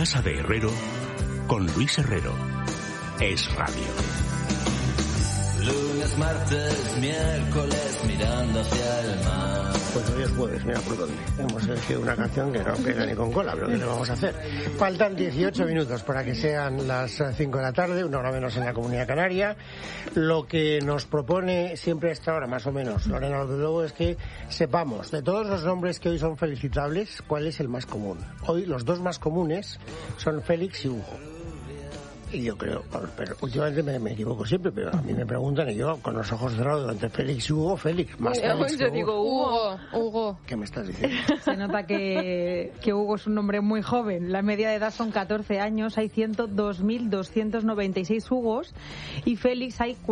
Casa de Herrero con Luis Herrero. Es Radio. Lunes, martes, miércoles, mirando hacia el mar. Pues hoy es jueves, mira por dónde. Hemos elegido una canción que no pega ni con cola, pero ¿qué le vamos a hacer? Faltan 18 minutos para que sean las 5 de la tarde, una hora menos en la Comunidad Canaria. Lo que nos propone siempre a esta hora, más o menos, Lorena López Lobo, es que sepamos, de todos los nombres que hoy son felicitables, cuál es el más común. Hoy los dos más comunes son Félix y Hugo. Y yo creo, pero últimamente me equivoco siempre, pero a mí me preguntan y yo con los ojos cerrados entre Félix y Hugo, Félix, más Félix que Yo digo Hugo. ¿Qué me estás diciendo? Se nota que Hugo es un hombre muy joven. La media de edad son 14 años, hay 102.296 Hugos y Félix hay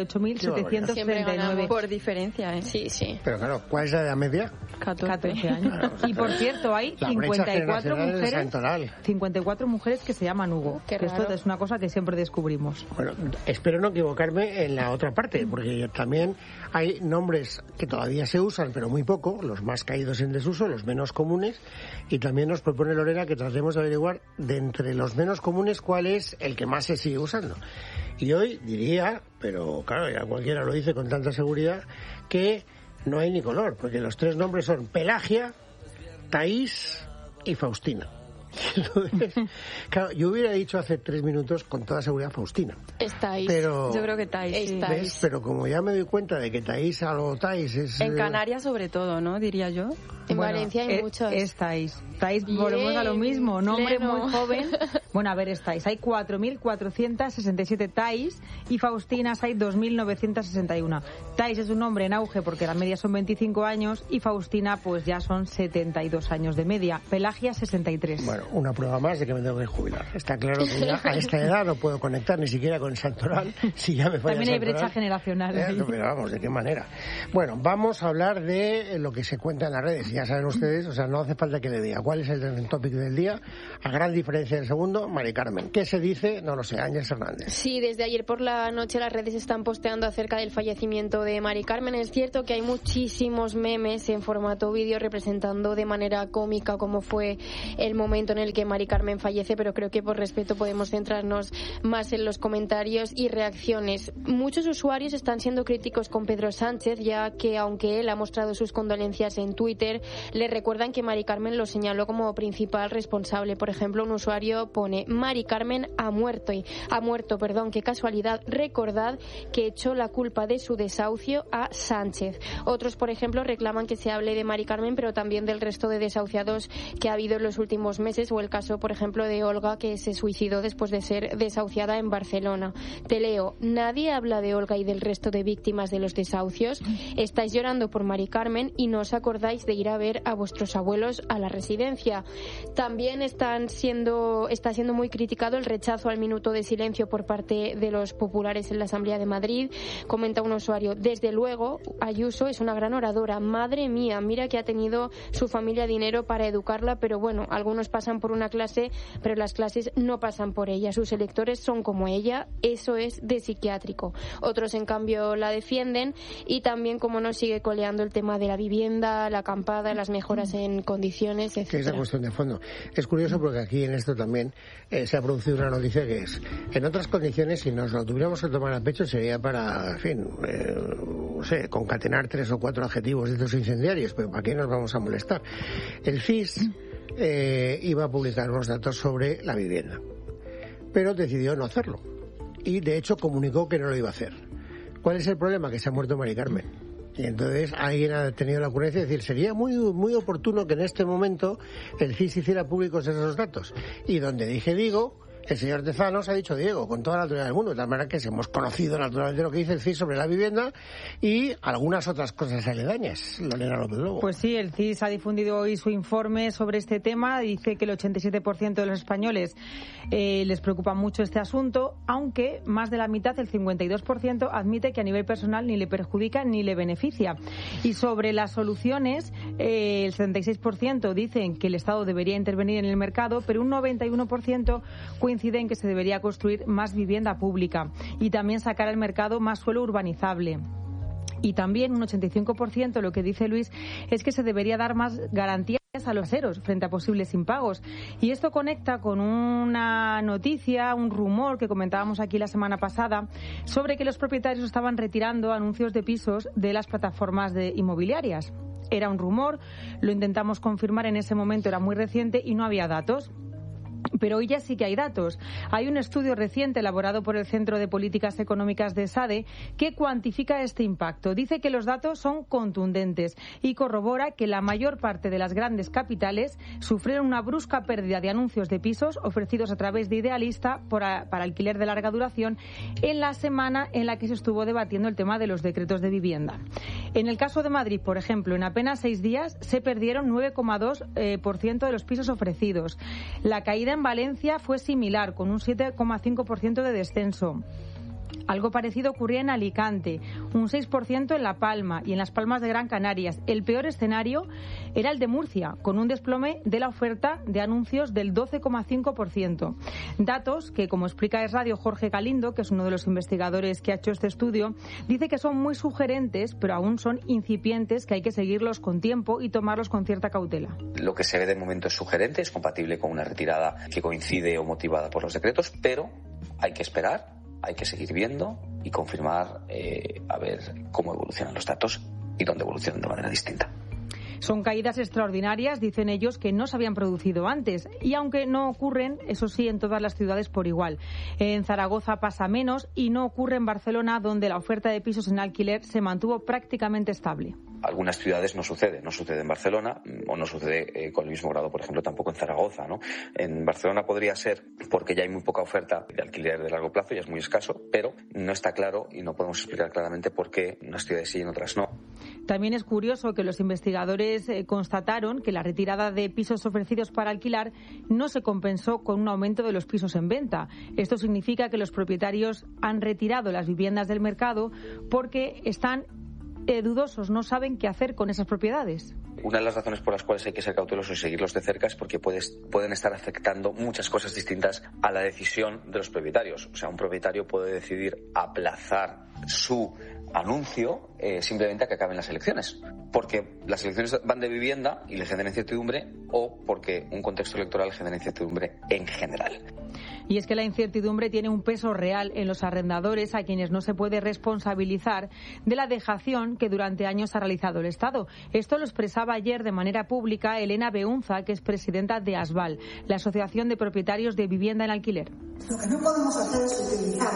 48.739. Por diferencia, ¿eh? Sí, sí. Pero claro, ¿cuál es la de media? 14 años. Claro, Y por cierto, hay la brecha generacional es santoral. 54 mujeres que se llaman Hugo. Qué Que esto raro. es una cosa que siempre descubrimos. Bueno, espero no equivocarme en la otra parte, porque también hay nombres que todavía se usan, pero muy poco, los más caídos en desuso, los menos comunes, y también nos propone Lorena que tratemos de averiguar de entre los menos comunes cuál es el que más se sigue usando. Y hoy diría, pero claro, ya cualquiera lo dice con tanta seguridad, que no hay ni color, porque los tres nombres son Pelagia, Taís y Faustina. Entonces, claro, yo hubiera dicho hace 3 minutos con toda seguridad Faustina. Estáis. Pero, Yo creo que Taís, sí. ¿ves? Pero como ya me doy cuenta de que Taís es... En Canarias sobre todo, ¿no? Diría yo. En Valencia hay muchos. Estáis, Bien, volvemos a lo mismo, nombre pleno. muy joven. Bueno, a ver, estáis, hay 4.467 Thais y Faustinas hay 2.961. Thais es un nombre en auge porque la media son 25 años y Faustina pues ya son 72 años de media. Pelagia 63. Bueno, una prueba más de que me tengo que jubilar. Está claro que ya a esta edad no puedo conectar ni siquiera con el santoral. Si ya me falla También hay el santoral, brecha generacional. pero vamos, ¿de qué manera? Bueno, vamos a hablar de lo que se cuenta en las redes. Ya saben ustedes, o sea, no hace falta que le diga cuál es el trending topic del día. A gran diferencia del segundo, Mari Carmen. ¿Qué se dice? No lo sé, Ángel Hernández. Sí, desde ayer por la noche las redes están posteando acerca del fallecimiento de Mari Carmen. Es cierto que hay muchísimos memes en formato vídeo representando de manera cómica cómo fue el momento en el que Mari Carmen fallece, pero creo que por respeto podemos centrarnos más en los comentarios y reacciones. Muchos usuarios están siendo críticos con Pedro Sánchez, ya que aunque él ha mostrado sus condolencias en Twitter, le recuerdan que Mari Carmen lo señaló como principal responsable. Por ejemplo, un usuario pone: Mari Carmen ha muerto, qué casualidad, recordad que echó la culpa de su desahucio a Sánchez. Otros, por ejemplo, reclaman que se hable de Mari Carmen, pero también del resto de desahuciados que ha habido en los últimos meses, o el caso, por ejemplo, de Olga, que se suicidó después de ser desahuciada en Barcelona. Te leo: nadie habla de Olga y del resto de víctimas de los desahucios. Estáis llorando por Mari Carmen y no os acordáis de ir a ver a vuestros abuelos a la residencia. También está siendo muy criticado el rechazo al minuto de silencio por parte de los populares en la Asamblea de Madrid. Comenta un usuario: desde luego, Ayuso es una gran oradora. Madre mía, mira que ha tenido su familia dinero para educarla, pero bueno, algunos pasan por una clase, pero las clases no pasan por ella. Sus electores son como ella, eso es de psiquiátrico. Otros, en cambio, la defienden y también, como no, sigue coleando el tema de la vivienda, la acampada, las mejoras en condiciones, etc. Que es la cuestión de fondo. Es curioso porque aquí en esto también se ha producido una noticia que es: en otras condiciones, si nos lo tuviéramos que tomar a pecho, sería para, en fin, no sé, concatenar 3 o 4 adjetivos de estos incendiarios, pero ¿para qué nos vamos a molestar? El CIS iba a publicar unos datos sobre la vivienda, pero decidió no hacerlo y de hecho comunicó que no lo iba a hacer. ¿Cuál es el problema? Que se ha muerto Mari Carmen. Y entonces alguien ha tenido la ocurrencia de decir: sería muy oportuno que en este momento el CIS hiciera públicos esos datos. Y donde digo, el señor Tezanos ha dicho Diego, con toda la naturaleza del mundo, de tal manera que hemos conocido naturalmente lo que dice el CIS sobre la vivienda y algunas otras cosas aledañas. Lorena López Lobo. Pues sí, el CIS ha difundido hoy su informe sobre este tema. Dice que el 87% de los españoles les preocupa mucho este asunto, aunque más de la mitad, el 52%, admite que a nivel personal ni le perjudica ni le beneficia. Y sobre las soluciones, el 76% dicen que el Estado debería intervenir en el mercado, pero un 91% coincide en que se debería construir más vivienda pública y también sacar al mercado más suelo urbanizable. Y también un 85%, lo que dice Luis, es que se debería dar más garantías a los ceros frente a posibles impagos. Y esto conecta con una noticia, un rumor que comentábamos aquí la semana pasada sobre que los propietarios estaban retirando anuncios de pisos de las plataformas inmobiliarias. Era un rumor, lo intentamos confirmar en ese momento, era muy reciente y no había datos. Pero hoy ya sí que hay datos. Hay un estudio reciente elaborado por el Centro de Políticas Económicas de SADE que cuantifica este impacto. Dice que los datos son contundentes y corrobora que la mayor parte de las grandes capitales sufrieron una brusca pérdida de anuncios de pisos ofrecidos a través de Idealista para alquiler de larga duración en la semana en la que se estuvo debatiendo el tema de los decretos de vivienda. En el caso de Madrid, por ejemplo, en apenas 6 días se perdieron 9,2% de los pisos ofrecidos. La caída en Valencia fue similar, con un 7,5% de descenso. Algo parecido ocurría en Alicante, un 6% en La Palma y en las Palmas de Gran Canarias. El peor escenario era el de Murcia, con un desplome de la oferta de anuncios del 12,5%. Datos que, como explica Es Radio Jorge Galindo, que es uno de los investigadores que ha hecho este estudio, dice que son muy sugerentes, pero aún son incipientes, que hay que seguirlos con tiempo y tomarlos con cierta cautela. Lo que se ve de momento es sugerente, es compatible con una retirada que coincide o motivada por los decretos, pero hay que esperar. Hay que seguir viendo y confirmar a ver cómo evolucionan los datos y dónde evolucionan de manera distinta. Son caídas extraordinarias, dicen ellos, que no se habían producido antes. Y aunque no ocurren, eso sí, en todas las ciudades por igual. En Zaragoza pasa menos y no ocurre en Barcelona, donde la oferta de pisos en alquiler se mantuvo prácticamente estable. Algunas ciudades no sucede en Barcelona o no sucede con el mismo grado, por ejemplo, tampoco en Zaragoza, ¿no? En Barcelona podría ser porque ya hay muy poca oferta de alquiler de largo plazo, ya es muy escaso, pero no está claro y no podemos explicar claramente por qué unas ciudades sí y en otras no. También es curioso que los investigadores constataron que la retirada de pisos ofrecidos para alquilar no se compensó con un aumento de los pisos en venta. Esto significa que los propietarios han retirado las viviendas del mercado porque están dudosos, no saben qué hacer con esas propiedades. Una de las razones por las cuales hay que ser cautelosos y seguirlos de cerca es porque pueden estar afectando muchas cosas distintas a la decisión de los propietarios. O sea, un propietario puede decidir aplazar su anuncio simplemente a que acaben las elecciones, porque las elecciones van de vivienda y le generan incertidumbre, o porque un contexto electoral genera incertidumbre en general. Y es que la incertidumbre tiene un peso real en los arrendadores, a quienes no se puede responsabilizar de la dejación que durante años ha realizado el Estado. Esto lo expresaba ayer de manera pública Elena Beunza, que es presidenta de ASBAL, la Asociación de Propietarios de Vivienda en Alquiler. Lo que no podemos hacer es utilizar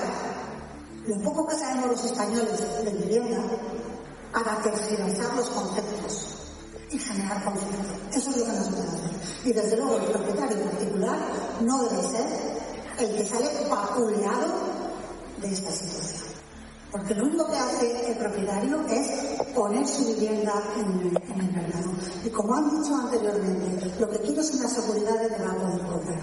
lo poco que sabemos los españoles de vivienda para tergiversar los conceptos y generar conflicto. Eso es lo que no se puede hacer. Y desde luego el propietario en particular no debe ser el que sale vapuleado de esta situación. Porque lo único que hace el propietario es poner su vivienda en el mercado. Y como han dicho anteriormente, lo que quiere es una seguridad de que va a poder cobrar.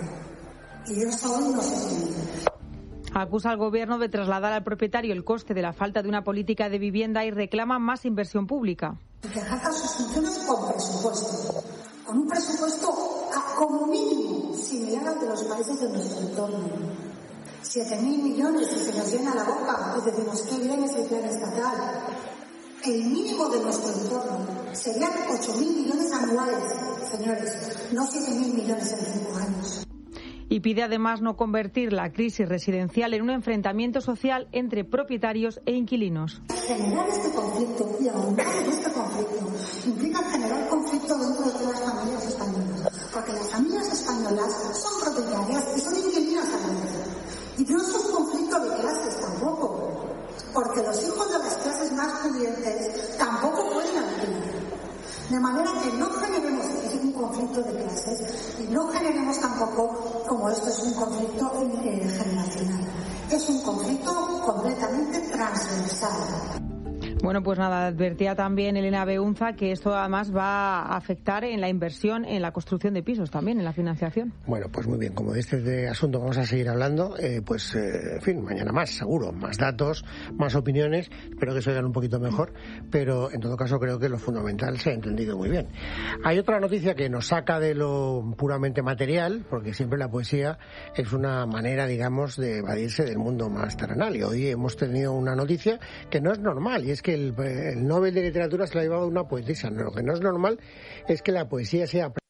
Y eso hoy no se tiene. Acusa al Gobierno de trasladar al propietario el coste de la falta de una política de vivienda y reclama más inversión pública. Que ejerza sus funciones con presupuesto. Con un presupuesto como mínimo similar al de los países de nuestro entorno. 7.000 millones y se nos llena la boca y decimos qué bien es el plan estatal. El mínimo de nuestro entorno serían 8.000 millones anuales, señores, no 7.000 millones en 5 años. Y pide además no convertir la crisis residencial en un enfrentamiento social entre propietarios e inquilinos. Generar este conflicto y ahondar en este conflicto implica generar conflicto dentro de todas las familias españolas, porque las familias españolas son propietarias y son inquilinas a la vez. Y no es un conflicto de clases tampoco, porque los hijos de las clases más pudientes tampoco pueden alquilar. De manera que no generemos un conflicto de clases y no generemos tampoco, como esto es un conflicto generacional. Es un conflicto completamente transversal. Bueno, pues nada, advertía también Elena Beunza que esto además va a afectar en la inversión, en la construcción de pisos también, en la financiación. Bueno, pues muy bien, como de este asunto vamos a seguir hablando, en fin, mañana más, seguro, más datos, más opiniones, espero que se oigan un poquito mejor, pero en todo caso creo que lo fundamental se ha entendido muy bien. Hay otra noticia que nos saca de lo puramente material, porque siempre la poesía es una manera, digamos, de evadirse del mundo más terrenal, y hoy hemos tenido una noticia que no es normal, y es que el Nobel de Literatura se lo ha llevado una poetisa. Lo que no es normal es que la poesía sea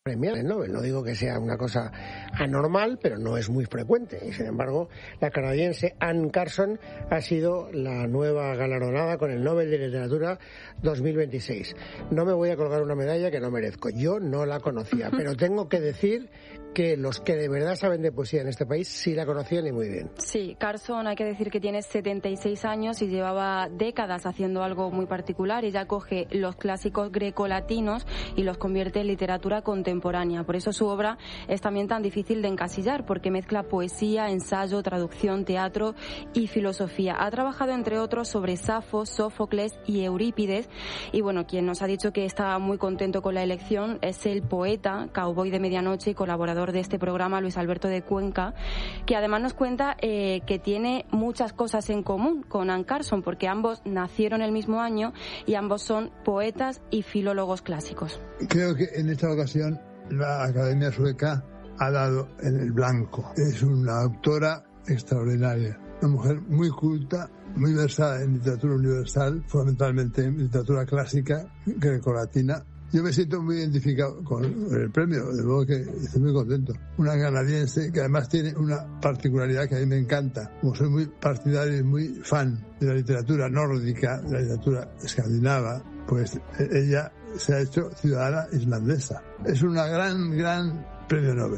premiar el Nobel. No digo que sea una cosa anormal, pero no es muy frecuente. Y sin embargo, la canadiense Anne Carson ha sido la nueva galardonada con el Nobel de Literatura 2026. No me voy a colgar una medalla que no merezco. Yo no la conocía, pero tengo que decir que los que de verdad saben de poesía en este país sí la conocían y muy bien. Sí, Carson hay que decir que tiene 76 años y llevaba décadas haciendo algo muy particular. Ella coge los clásicos grecolatinos y los convierte en literatura contemporánea. Por eso su obra es también tan difícil de encasillar, porque mezcla poesía, ensayo, traducción, teatro y filosofía. Ha trabajado, entre otros, sobre Safo, Sófocles y Eurípides. Y bueno, quien nos ha dicho que está muy contento con la elección es el poeta, cowboy de medianoche y colaborador de este programa, Luis Alberto de Cuenca, que además nos cuenta que tiene muchas cosas en común con Anne Carson, porque ambos nacieron el mismo año y ambos son poetas y filólogos clásicos. Creo que en esta ocasión la Academia Sueca ha dado en el blanco. Es una autora extraordinaria, una mujer muy culta, muy versada en literatura universal, fundamentalmente en literatura clásica grecolatina. Yo me siento muy identificado con el premio, de modo que estoy muy contento. Una canadiense que además tiene una particularidad que a mí me encanta. Como soy muy partidario y muy fan de la literatura nórdica, de la literatura escandinava, pues ella se ha hecho ciudadana islandesa. Es una gran premio Nobel.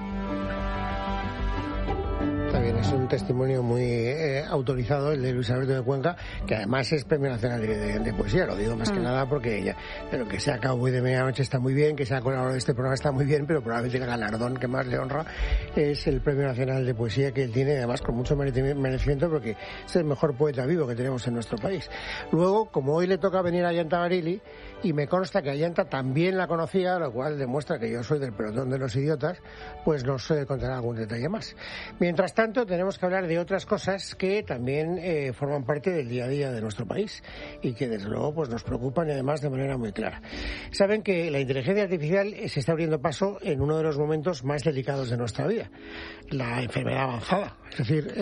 Está bien, es un testimonio muy autorizado el de Luis Alberto de Cuenca, que además es Premio Nacional de Poesía. Lo digo más que nada porque ella, pero que sea cowboy de medianoche está muy bien, que sea colaborador de este programa está muy bien, pero probablemente el galardón que más le honra es el Premio Nacional de Poesía que él tiene, además con mucho merecimiento, porque es el mejor poeta vivo que tenemos en nuestro país. Luego, como hoy le toca venir a Ayanta Barili, y me consta que Ayanta también la conocía, lo cual demuestra que yo soy del pelotón de los idiotas, pues nos contará algún detalle más. Mientras tanto, tenemos que hablar de otras cosas que también forman parte del día a día de nuestro país y que desde luego pues nos preocupan, y además de manera muy clara. Saben que la inteligencia artificial se está abriendo paso en uno de los momentos más delicados de nuestra vida, la enfermedad avanzada. Es decir,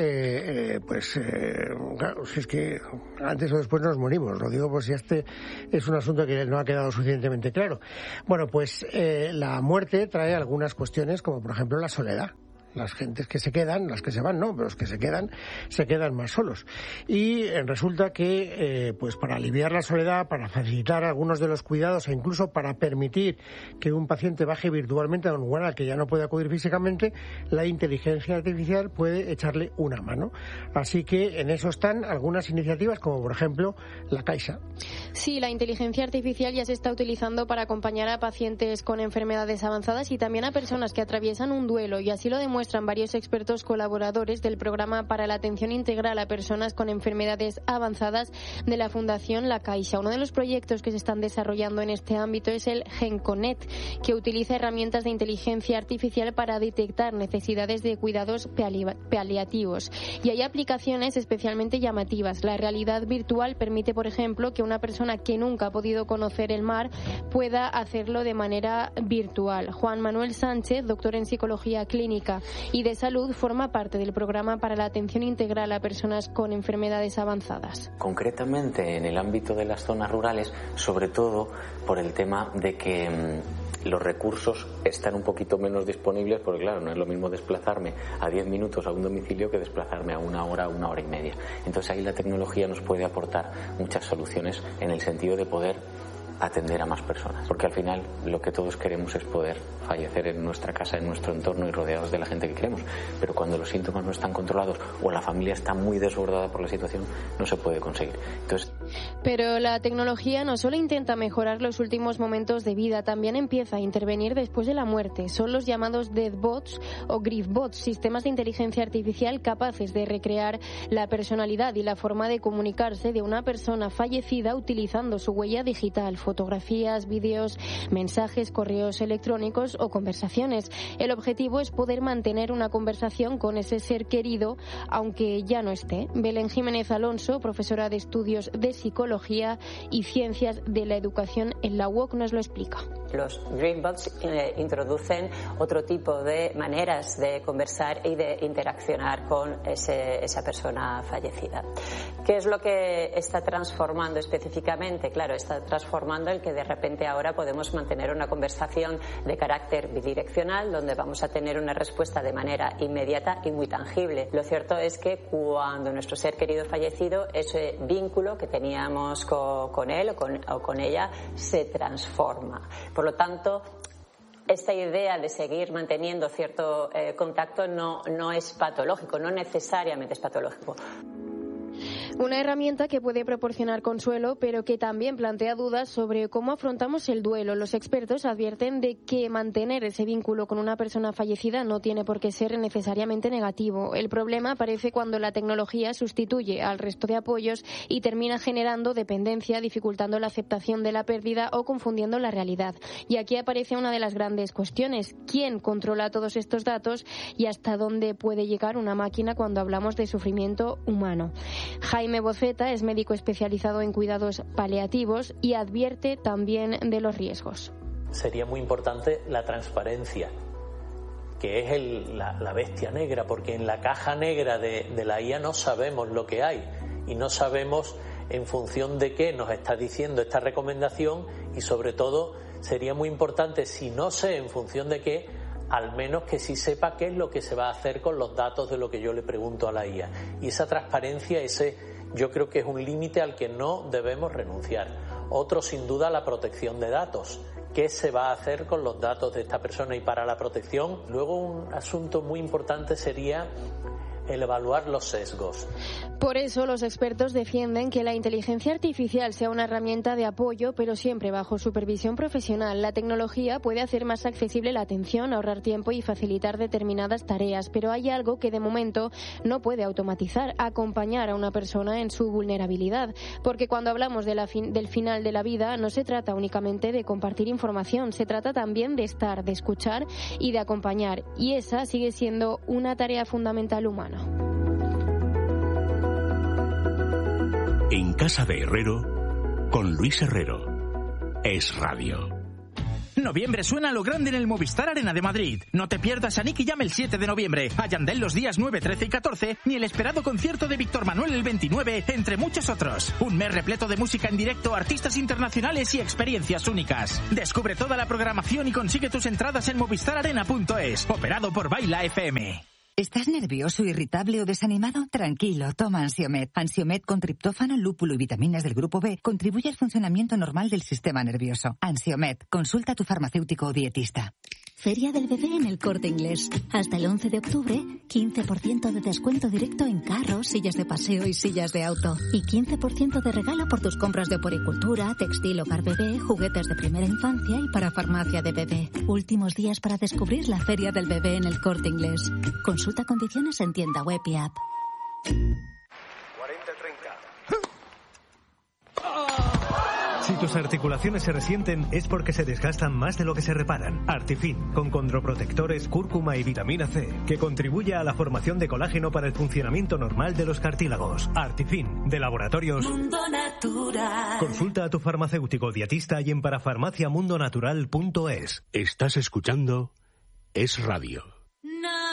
claro, si es que antes o después nos morimos. Lo digo por si este es un asunto que no ha quedado suficientemente claro. Bueno, pues la muerte trae algunas cuestiones, como por ejemplo la soledad. Las gentes que se quedan, las que se van no, pero los que se quedan más solos. Y resulta que, pues para aliviar la soledad, para facilitar algunos de los cuidados e incluso para permitir que un paciente baje virtualmente a un lugar al que ya no puede acudir físicamente, la inteligencia artificial puede echarle una mano. Así que en eso están algunas iniciativas, como por ejemplo la Caixa. Sí, la inteligencia artificial ya se está utilizando para acompañar a pacientes con enfermedades avanzadas y también a personas que atraviesan un duelo, y así lo demuestran varios expertos colaboradores del programa para la atención integral a personas con enfermedades avanzadas de la Fundación La Caixa. Uno de los proyectos que se están desarrollando en este ámbito es el GenConnect, que utiliza herramientas de inteligencia artificial para detectar necesidades de cuidados paliativos. Y hay aplicaciones especialmente llamativas. La realidad virtual permite, por ejemplo, que una persona que nunca ha podido conocer el mar pueda hacerlo de manera virtual. Juan Manuel Sánchez, doctor en Psicología Clínica y de Salud, forma parte del programa para la atención integral a personas con enfermedades avanzadas. Concretamente en el ámbito de las zonas rurales, sobre todo por el tema de que los recursos están un poquito menos disponibles, porque claro, no es lo mismo desplazarme a 10 minutos a un domicilio que desplazarme a 1 hora, 1 hora y media. Entonces ahí la tecnología nos puede aportar muchas soluciones en el sentido de poder atender a más personas, porque al final lo que todos queremos es poder fallecer en nuestra casa, en nuestro entorno y rodeados de la gente que queremos, pero cuando los síntomas no están controlados o la familia está muy desbordada por la situación, no se puede conseguir. Pero la tecnología no solo intenta mejorar los últimos momentos de vida, también empieza a intervenir después de la muerte. Son los llamados deathbots o griefbots, sistemas de inteligencia artificial capaces de recrear la personalidad y la forma de comunicarse de una persona fallecida utilizando su huella digital, fotografías, vídeos, mensajes, correos electrónicos o conversaciones. El objetivo es poder mantener una conversación con ese ser querido aunque ya no esté. Belén Jiménez Alonso, profesora de estudios de psicología y ciencias de la educación en la UOC nos lo explica. Los Dreambots introducen otro tipo de maneras de conversar y de interaccionar con esa persona fallecida. ¿Qué es lo que está transformando específicamente? Claro, está transformando el que de repente ahora podemos mantener una conversación de carácter bidireccional, donde vamos a tener una respuesta de manera inmediata y muy tangible. Lo cierto es que cuando nuestro ser querido fallecido, ese vínculo que teníamos con él o con ella se transforma. Por lo tanto, esta idea de seguir manteniendo cierto contacto no es patológico, no necesariamente es patológico. Una herramienta que puede proporcionar consuelo, pero que también plantea dudas sobre cómo afrontamos el duelo. Los expertos advierten de que mantener ese vínculo con una persona fallecida no tiene por qué ser necesariamente negativo. El problema aparece cuando la tecnología sustituye al resto de apoyos y termina generando dependencia, dificultando la aceptación de la pérdida o confundiendo la realidad. Y aquí aparece una de las grandes cuestiones: ¿quién controla todos estos datos y hasta dónde puede llegar una máquina cuando hablamos de sufrimiento humano? Jaime Boceta es médico especializado en cuidados paliativos y advierte también de los riesgos. Sería muy importante la transparencia, que es la bestia negra, porque en la caja negra de la IA no sabemos lo que hay y no sabemos en función de qué nos está diciendo esta recomendación, y sobre todo sería muy importante, si no sé en función de qué, al menos que sí sepa qué es lo que se va a hacer con los datos de lo que yo le pregunto a la IA. Y esa transparencia, yo creo que es un límite al que no debemos renunciar. Otro, sin duda, la protección de datos. ¿Qué se va a hacer con los datos de esta persona? Y para la protección, luego un asunto muy importante sería el evaluar los sesgos. Por eso los expertos defienden que la inteligencia artificial sea una herramienta de apoyo, pero siempre bajo supervisión profesional. La tecnología puede hacer más accesible la atención, ahorrar tiempo y facilitar determinadas tareas, pero hay algo que de momento no puede automatizar: acompañar a una persona en su vulnerabilidad. Porque cuando hablamos del final de la vida, no se trata únicamente de compartir información, se trata también de estar, de escuchar y de acompañar. Y esa sigue siendo una tarea fundamental humana. En Casa de Herrero, con Luis Herrero. Es Radio. Noviembre suena a lo grande en el Movistar Arena de Madrid. No te pierdas a Nicky Jam el 7 de noviembre, a Yandel los días 9, 13 y 14, ni el esperado concierto de Víctor Manuel el 29, entre muchos otros. Un mes repleto de música en directo, artistas internacionales y experiencias únicas. Descubre toda la programación y consigue tus entradas en movistararena.es, operado por Baila FM. ¿Estás nervioso, irritable o desanimado? Tranquilo, toma Ansiomed. Ansiomed con triptófano, lúpulo y vitaminas del grupo B contribuye al funcionamiento normal del sistema nervioso. Ansiomed, consulta a tu farmacéutico o dietista. Feria del Bebé en El Corte Inglés. Hasta el 11 de octubre, 15% de descuento directo en carros, sillas de paseo y sillas de auto. Y 15% de regalo por tus compras de poricultura, textil, hogar bebé, juguetes de primera infancia y para farmacia de bebé. Últimos días para descubrir la Feria del Bebé en El Corte Inglés. Consulta condiciones en tienda web y app. 40-30. Si tus articulaciones se resienten es porque se desgastan más de lo que se reparan. Artifin, con condroprotectores, cúrcuma y vitamina C, que contribuye a la formación de colágeno para el funcionamiento normal de los cartílagos. Artifin, de Laboratorios Mundo Natural. Consulta a tu farmacéutico dietista y en parafarmaciamundonatural.es. Estás escuchando Es Radio.